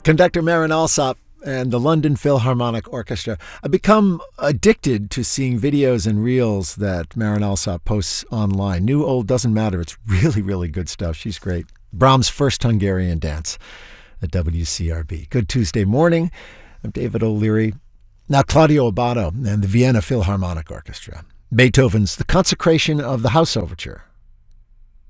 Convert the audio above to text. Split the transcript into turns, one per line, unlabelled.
Conductor Marin Alsop and the London Philharmonic Orchestra. I've become addicted to seeing videos and reels that Marin Alsop posts online. New, old, doesn't matter. It's really, really good stuff. She's great. Brahms' first Hungarian dance at WCRB. Good Tuesday morning. I'm David O'Leary. Now Claudio Abbado and the Vienna Philharmonic Orchestra. Beethoven's The Consecration of the House Overture.